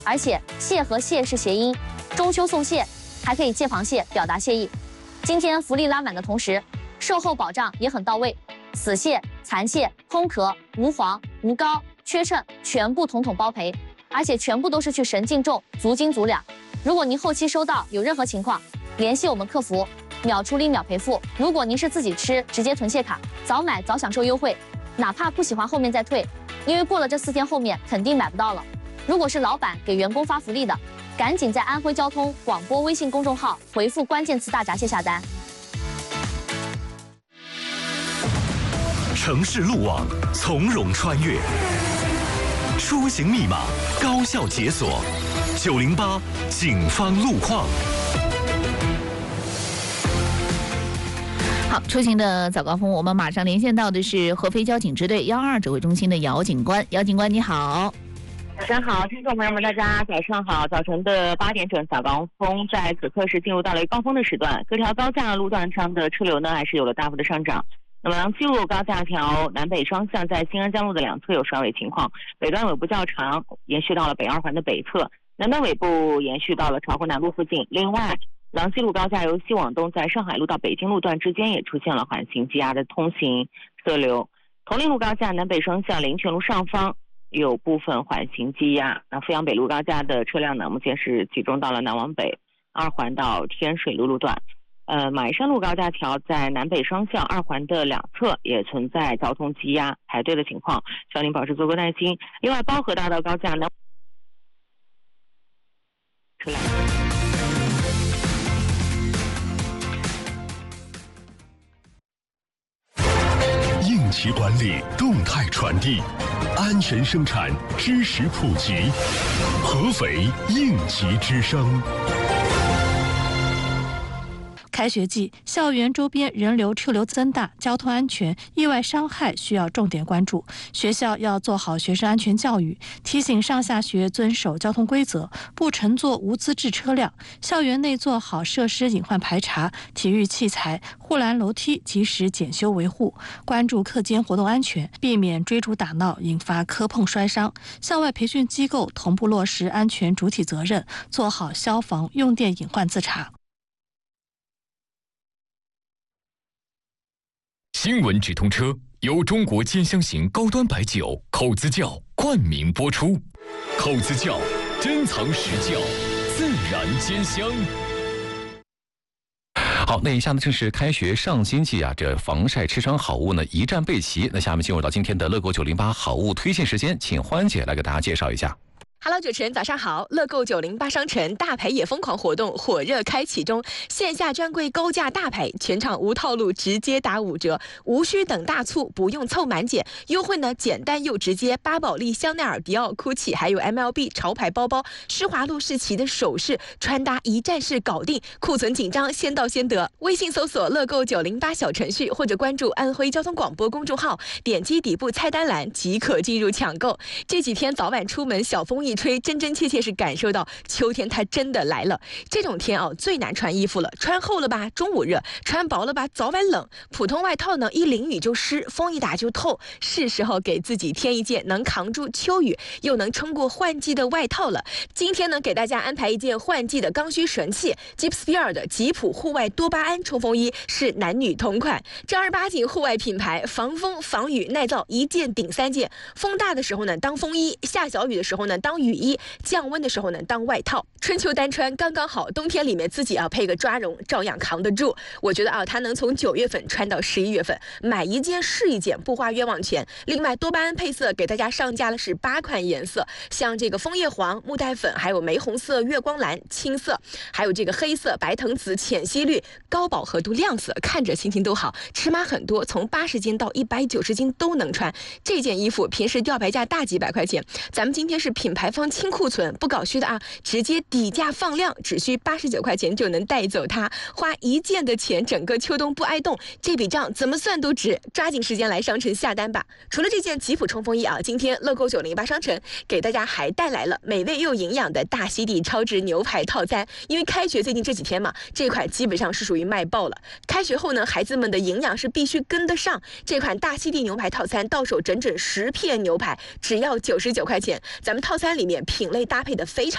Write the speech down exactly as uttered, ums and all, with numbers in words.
而且蟹和蟹是谐音，中秋送蟹还可以借螃蟹表达谢意。今天福利拉满的同时，售后保障也很到位，死蟹、残蟹、空壳、无黄、无膏、缺称全部统统包赔，而且全部都是去神净重，足斤足两。如果您后期收到有任何情况，联系我们客服，秒处理秒赔付。如果您是自己吃，直接囤蟹卡，早买早享受优惠，哪怕不喜欢后面再退，因为过了这四天后面肯定买不到了。如果是老板给员工发福利的，赶紧在安徽交通广播微信公众号回复关键词大闸蟹下单。 城市路网从容穿越，出行密码高效解锁。九零八警方路况。 好，出行的早高峰，我们马上连线到的是合肥交警支队幺二指挥中心的姚警官。姚警官你好。 早上好，听众朋友们，大家早上好。早晨的八点整，早高峰在此刻是进入到了高峰的时段，各条高架路段上的车流呢还是有了大幅的上涨。那么阳西路高架桥南北双向在新安江路的两侧有甩尾情况，北段尾部较长，延续到了北二环的北侧，南段尾部延续到了巢湖南路附近。另外，郎西路高架由西往东在上海路到北京路段之间也出现了缓行积压的通行车流。铜陵路高架南北双向林泉路上方有部分缓行积压。那阜阳北路高架的车辆呢，目前是集中到了南往北二环到天水路路段。呃，马鞍山路高架桥在南北双向二环的两侧也存在交通积压排队的情况，希望您保持足够耐心。另外，包河大道高架呢，车辆。 应急管理，动态传递，安全生产，知识普及。合肥应急之声。 开学季，校园周边人流车流增大，交通安全、意外伤害需要重点关注。学校要做好学生安全教育，提醒上下学遵守交通规则，不乘坐无资质车辆。校园内做好设施隐患排查，体育器材、护栏楼梯及时检修维护。关注课间活动安全，避免追逐打闹引发磕碰摔伤。校外培训机构同步落实安全主体责任，做好消防用电隐患自查。 新闻直通车由中国尖香型高端白酒口子窖冠名播出，口子窖珍藏实窖，自然尖香。 好，那以下呢正是开学上新季啊，这防晒持霜好物呢一站备齐。那下面进入到今天的乐购九零八好物推荐时间，请欢姐来给大家介绍一下。 Hello， 九晨，早上好！乐购九零八商城大牌也疯狂活动火热开启中，线下专柜高价大牌，全场无套路，直接打五折，无需等大促，不用凑满减，优惠呢简单又直接。巴宝莉、香奈儿、迪奥、GUCCI，还有 M L B 潮牌包包，施华洛世奇的首饰穿搭一站式搞定，库存紧张，先到先得。微信搜索乐购九零八小程序，或者关注安徽交通广播公众号，点击底部菜单栏即可进入抢购。这几天早晚出门，小风一吹，真真切切是感受到秋天它真的来了。这种天啊，最难穿衣服了，穿厚了吧中午热，穿薄了吧早晚冷，普通外套呢一淋雨就湿，风一打就透，是时候给自己添一件能扛住秋雨又能撑过换季的外套了。今天呢给大家安排一件换季的刚需神器 Gipsphere 的吉普户外多巴胺冲锋衣，是男女同款，正儿八经户外品牌，防风防雨耐造，一件顶三件。风大的时候呢当风衣，下小雨的时候呢当雨衣，降温的时候呢当外套，春秋单穿刚刚好，冬天里面自己啊配个抓绒照样扛得住。我觉得啊它能从九月份穿到十一月份，买一件是一件，不花冤枉钱。另外多巴胺配色给大家上架了是八款颜色，像这个枫叶黄、木袋粉，还有玫红色、月光蓝、青色，还有这个黑色、白藤紫、浅烯绿、高饱和度亮色，看着心情都好。尺码很多，从八十斤到一百九十斤都能穿。这件衣服平时吊牌价大几百块钱，咱们今天是品牌方清库存，不搞虚的啊，直接底价放量，只需八十九块钱就能带走它，花一件的钱，整个秋冬不挨冻，这笔账怎么算都值，抓紧时间来商城下单吧。除了这件吉普冲锋衣啊，今天乐购九零八商城给大家还带来了美味又营养的大溪地超值牛排套餐，因为开学最近这几天嘛，这款基本上是属于卖爆了。开学后呢，孩子们的营养是必须跟得上，这款大溪地牛排套餐到手整整十片牛排，只要九十九块钱，咱们套餐里面品类搭配的非常